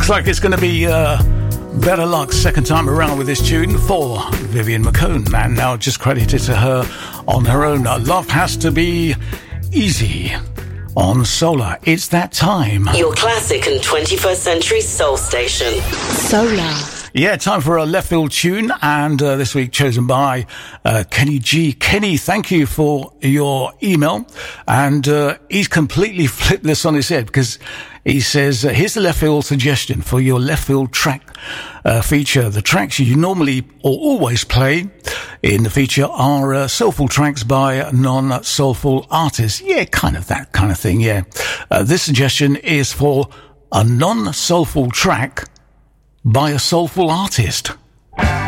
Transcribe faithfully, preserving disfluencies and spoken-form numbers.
like it's going to be uh, better luck second time around with this tune for Vivian McCone. And now just credited to her on her own. Love Has to Be Easy on Solar. It's that time. Your classic and twenty-first century soul station. Solar. Yeah, time for a left field tune, and uh, this week chosen by uh, Kenny G. Kenny, thank you for your email, and uh, he's completely flipped this on his head because he says, uh, here's the left field suggestion for your left field track uh, feature. The tracks you normally or always play in the feature are uh, soulful tracks by non-soulful artists. Yeah, kind of that kind of thing, yeah. Uh, this suggestion is for a non-soulful track by a soulful artist.